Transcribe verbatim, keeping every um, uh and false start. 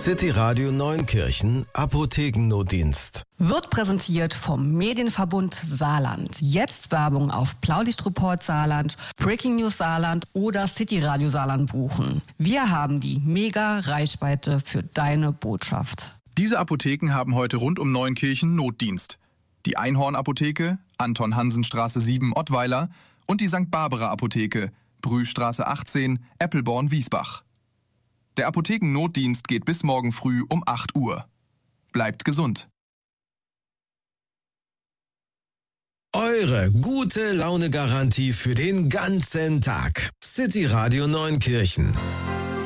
City Radio Neunkirchen Apothekennotdienst. Wird präsentiert vom Medienverbund Saarland. Jetzt Werbung auf Blaulichtreport Saarland, Breaking News Saarland oder City Radio Saarland buchen. Wir haben die Mega-Reichweite für deine Botschaft. Diese Apotheken haben heute rund um Neunkirchen Notdienst. Die Einhorn-Apotheke, Anton-Hansen-Straße sieben, Ottweiler und die Sankt Barbara Apotheke, Brühstraße achtzehn, Eppelborn-Wiesbach. Der Apothekennotdienst geht bis morgen früh um acht Uhr. Bleibt gesund. Eure gute Laune-Garantie für den ganzen Tag. City Radio Neunkirchen.